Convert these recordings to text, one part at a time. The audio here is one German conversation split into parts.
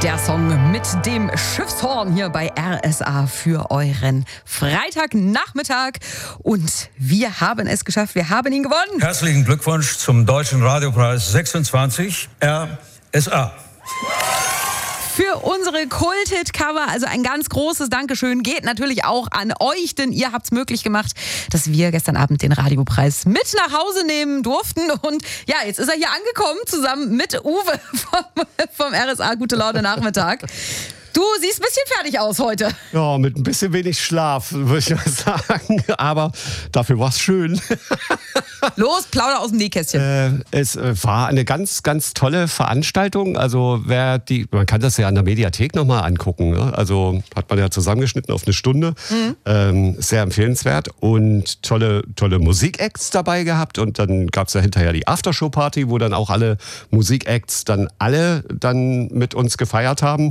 Der Song mit dem Schiffshorn hier bei RSA für euren Freitagnachmittag. Und wir haben es geschafft, wir haben ihn gewonnen. Herzlichen Glückwunsch zum Deutschen Radiopreis 26 RSA. Für unsere Kult-Hit-Cover, also ein ganz großes Dankeschön, geht natürlich auch an euch, denn ihr habt es möglich gemacht, dass wir gestern Abend den Radiopreis mit nach Hause nehmen durften. Und ja, jetzt ist er hier angekommen, zusammen mit Uwe vom RSA Gute Laune Nachmittag. Du siehst ein bisschen fertig aus heute. Ja, mit ein bisschen wenig Schlaf, würde ich mal sagen. Aber dafür war es schön. Los, plauder aus dem Nähkästchen. Es war eine ganz, ganz tolle Veranstaltung. Also man kann das ja an der Mediathek nochmal angucken. Ne? Also hat man ja zusammengeschnitten auf eine Stunde. Sehr empfehlenswert. Und tolle Musikacts dabei gehabt. Und dann gab es ja hinterher die Aftershow-Party, wo dann auch alle Musikacts dann mit uns gefeiert haben.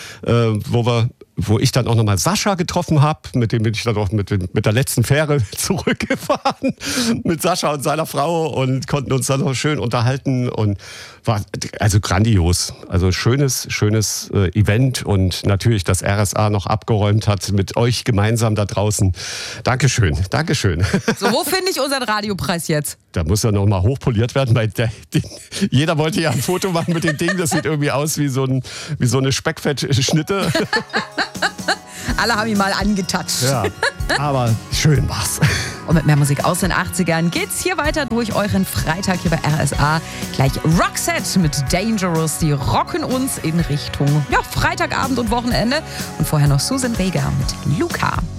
Wo ich dann auch nochmal Sascha getroffen habe, mit dem bin ich dann auch mit der letzten Fähre zurückgefahren, mit Sascha und seiner Frau und konnten uns dann noch schön unterhalten und war also grandios. Also schönes Event und natürlich, dass RSA noch abgeräumt hat mit euch gemeinsam da draußen. Dankeschön. So, wo finde ich unseren Radiopreis jetzt? Da muss ja nochmal hochpoliert werden, weil jeder wollte ja ein Foto machen mit dem Ding, das sieht irgendwie aus wie so eine Speckfettschnitte. Alle haben ihn mal angetatscht. Ja, aber schön war's. Und mit mehr Musik aus den 80ern geht's hier weiter durch euren Freitag hier bei RSA. Gleich Roxette mit Dangerous. Die rocken uns in Richtung Freitagabend und Wochenende. Und vorher noch Susan Vega mit Luca.